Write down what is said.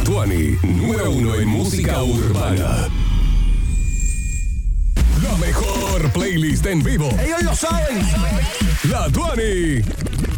Tuani, número 1 en música urbana. La mejor playlist en vivo. Ellos lo saben. La Tuani.